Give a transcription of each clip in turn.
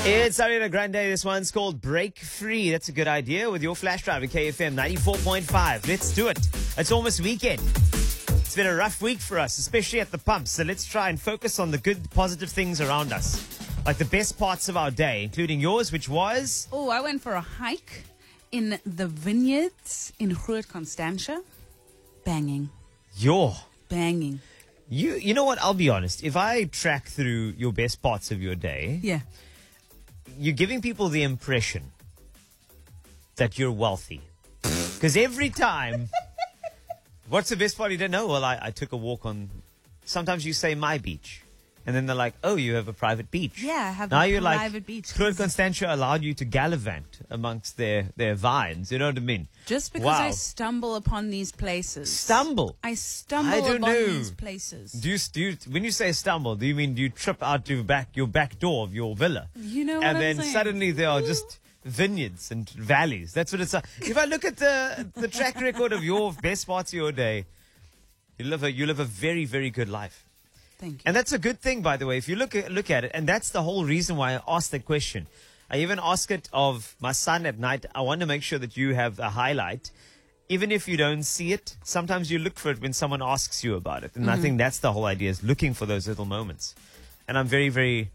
It's Ariana Grande. This one's called Break Free. That's a good idea with your flash drive at KFM 94.5. Let's do it. It's almost weekend. It's been a rough week for us, especially at the pumps. So let's try and focus on the good, positive things around us. Like the best parts of our day, including yours, which was... Oh, I went for a hike in the vineyards in Groot Constantia. Banging. Banging. You know what? I'll be honest. If I track through your best parts of your day... Yeah. You're giving people the impression that you're wealthy. Because every time, what's the best part you don't know? Well, I took a walk on, sometimes you say my beach. And then they're like, oh, you have a private beach. Yeah, I have now a you're private like, beach. Groot Constantia allowed you to gallivant amongst their vines. You know what I mean? Just because I stumble upon these places. Stumble? I stumble I don't upon know. these places. Do you, when you say stumble, do you mean do you trip out your back door of your villa? You know what and I'm then saying? suddenly there are just vineyards and valleys. That's what it's like. If I look at the track record of your best parts of your day, you live a very, very good life. Thank you. And that's a good thing, by the way, if you look at it. And that's the whole reason why I asked that question. I even ask it of my son at night. I want to make sure that you have a highlight. Even if you don't see it, sometimes you look for it when someone asks you about it. And I think that's the whole idea, is looking for those little moments. And I'm very, very,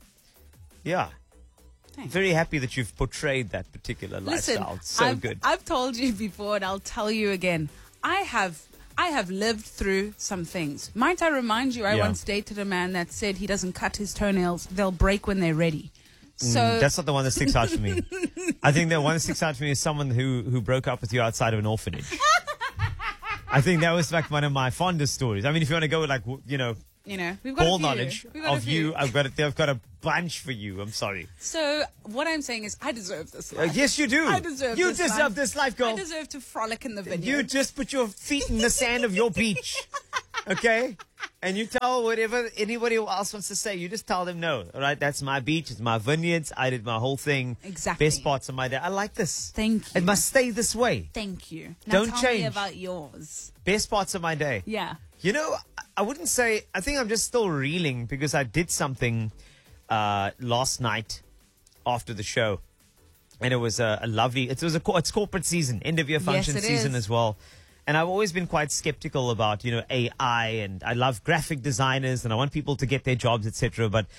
very happy that you've portrayed that particular lifestyle. It's so good. I've told you before, and I'll tell you again. I have lived through some things. Might I remind you, I once dated a man that said he doesn't cut his toenails. They'll break when they're ready. So that's not the one that sticks out to me. I think the one that sticks out to me is someone who broke up with you outside of an orphanage. I think that was like one of my fondest stories. I mean, if you want to go with we've got all a few. knowledge of you, I've got a bunch for you. I'm sorry. So what I'm saying is, I deserve this life. Yes, you do. I deserve You this deserve life. this life, girl. I deserve to frolic in the vineyard. You just put your feet in the sand of your beach, okay? And you tell whatever anybody else wants to say. You just tell them no. All right, that's my beach. It's my vineyards. I did my whole thing. Exactly. Best parts of my day. I like this. Thank you. It must stay this way. Thank you. Now Don't tell change. me about yours. Best parts of my day. Yeah. You know, I wouldn't say. I think I'm just still reeling because I did something last night after the show, and it was a lovely. It's corporate season, end of year function season as well. And I've always been quite skeptical about, AI, and I love graphic designers and I want people to get their jobs, etc. But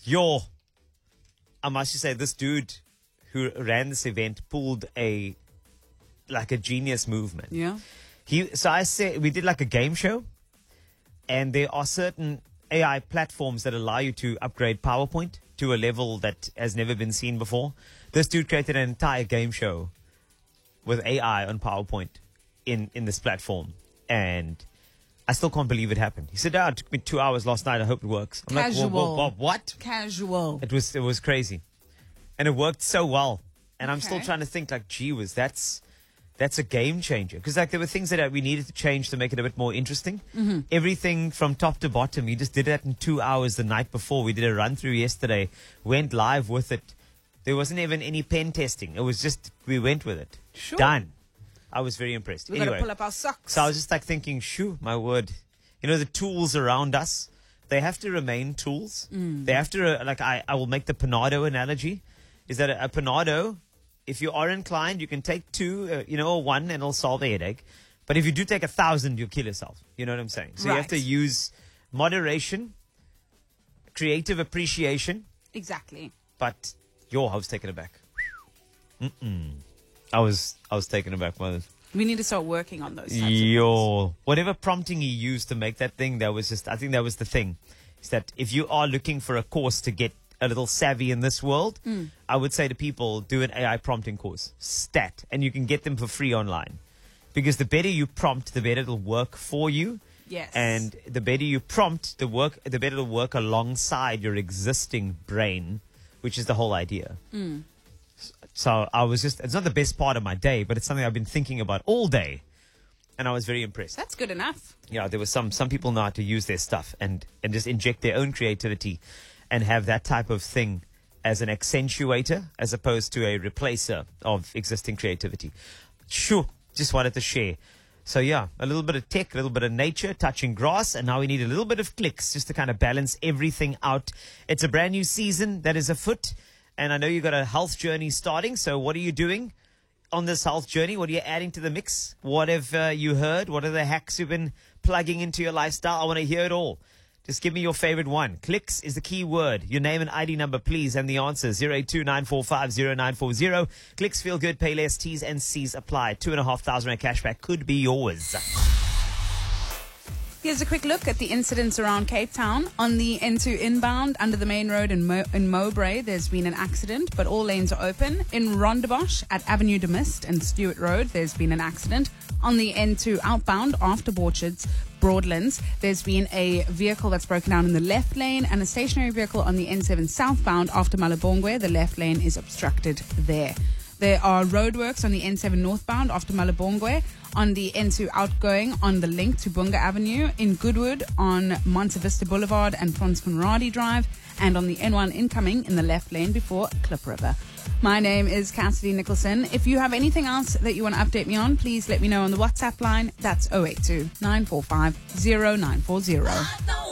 I must just say, this dude who ran this event pulled a genius movement. Yeah. So I said, we did like a game show, and there are certain AI platforms that allow you to upgrade PowerPoint to a level that has never been seen before. This dude created an entire game show with AI on PowerPoint in this platform, and I still can't believe it happened. He said, it took me 2 hours last night. I hope it works. I'm Casual. like, what? Casual. It was crazy, and it worked so well. And I'm still Okay. trying to think, gee whiz, that's a game changer. Because there were things that we needed to change to make it a bit more interesting. Mm-hmm. Everything from top to bottom. He just did that in 2 hours the night before. We did a run through yesterday, went live with it. There wasn't even any pen testing. It was just, we went with it. Sure. Done. I was very impressed. We've got to Anyway, pull up our socks. so I was just thinking, shoo, my word. The tools around us, they have to remain tools. They have to, I will make the Panado analogy. Is that a Panado, if you are inclined, you can take two, or one, and it'll solve a headache. But if you do take 1,000, you'll kill yourself. You know what I'm saying? So you have to Right. use moderation, creative appreciation. Exactly. But I was taken aback. I was taken aback, mother. We need to start working on those types of things. Whatever prompting he used to make that thing, I think that was the thing. Is that if you are looking for a course to get a little savvy in this world, I would say to people, do an AI prompting course, stat, and you can get them for free online. Because the better you prompt, the better it'll work for you. Yes. And the better you prompt, the better it'll work alongside your existing brain, which is the whole idea. So it's not the best part of my day, but it's something I've been thinking about all day. And I was very impressed. That's good enough. Yeah, there was some people know how to use their stuff and just inject their own creativity and have that type of thing as an accentuator as opposed to a replacer of existing creativity. Sure, just wanted to share. So yeah, a little bit of tech, a little bit of nature, touching grass, and now we need a little bit of clicks just to kind of balance everything out. It's a brand new season that is afoot. And I know you've got a health journey starting. So what are you doing on this health journey? What are you adding to the mix? What have you heard? What are the hacks you've been plugging into your lifestyle? I want to hear it all. Just give me your favorite one. Clicks is the key word. Your name and ID number, please, and the answer 0829450940. Clicks feel good, pay less, T's and C's apply. 2,500 Rand cashback could be yours. Here's a quick look at the incidents around Cape Town. On the N2 inbound, under the main road in Mowbray, there's been an accident, but all lanes are open. In Rondebosch, at Avenue de Mist and Stewart Road, there's been an accident. On the N2 outbound, after Broadlands, there's been a vehicle that's broken down in the left lane and a stationary vehicle on the N7 southbound after Malabongwe. The left lane is obstructed there. There are roadworks on the N7 northbound after Malabongwe, on the N2 outgoing on the link to Bunga Avenue, in Goodwood on Monte Vista Boulevard and Frans Conradi Drive, and on the N1 incoming in the left lane before Klip River. My name is Cassidy Nicholson. If you have anything else that you want to update me on, please let me know on the WhatsApp line. That's 082 945 0940.